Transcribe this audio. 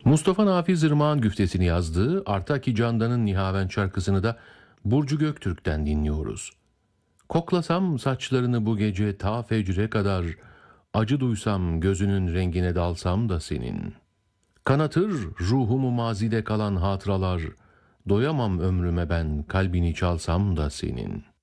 Mustafa Nafiz Irmak'ın güftesini yazdığı Artaki Candan'ın Nihavent şarkısını da Burcu Göktürk'ten dinliyoruz. Koklasam saçlarını bu gece ta fecre kadar, acı duysam gözünün rengine dalsam da senin. Kanatır ruhumu mazide kalan hatıralar, doyamam ömrüme ben kalbini çalsam da senin.